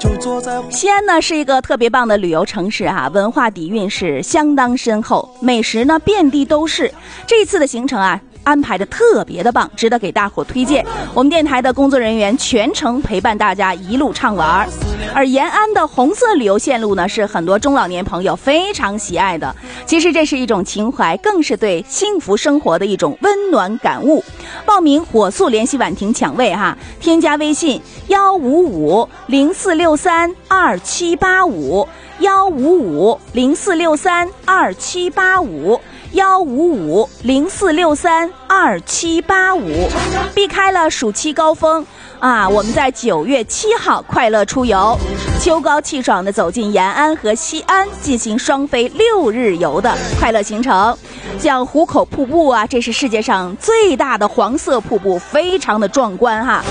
西安呢是一个特别棒的旅游城市啊，文化底蕴是相当深厚，美食呢遍地都是。这一次的行程啊安排的特别的棒，值得给大伙推荐。我们电台的工作人员全程陪伴大家一路畅玩。而延安的红色旅游线路呢，是很多中老年朋友非常喜爱的。其实这是一种情怀，更是对幸福生活的一种温暖感悟。报名火速联系婉婷抢位哈，添加微信155-0463-2785，155-0463-2785，避开了暑期高峰啊，我们在9月7号快乐出游，秋高气爽的走进延安和西安，进行双飞6日游的快乐行程。像壶口瀑布啊，这是世界上最大的黄色瀑布，非常的壮观哈。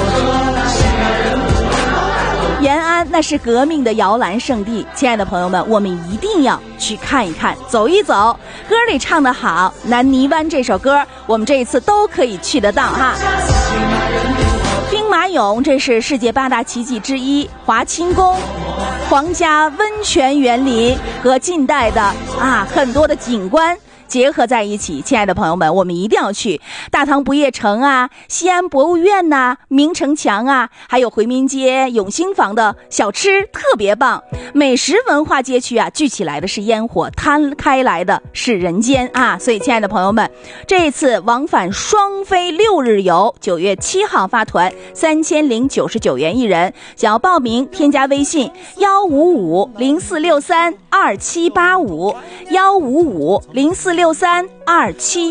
延安那是革命的摇篮圣地，亲爱的朋友们，我们一定要去看一看，走一走。歌里唱得好，南泥湾这首歌我们这一次都可以去得到哈。兵马俑这是世界8大奇迹之一，华清宫、皇家温泉园林和近代的很多的景观结合在一起，亲爱的朋友们，我们一定要去大唐不夜城啊，西安博物院呐，明城墙啊，还有回民街、永兴坊的小吃特别棒。美食文化街区啊，聚起来的是烟火，摊开来的是人间啊！所以，亲爱的朋友们，这一次往返双飞6日游，9月7号发团，3099元一人。想要报名，添加微信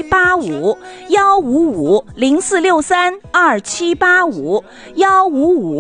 155-0463-2785，155-0463-2785，155-0463-2785，155